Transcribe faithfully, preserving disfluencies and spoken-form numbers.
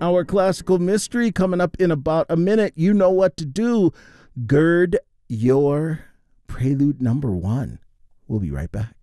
Our classical mystery coming up in about a minute. You know what to do. Gird your prelude number one. We'll be right back.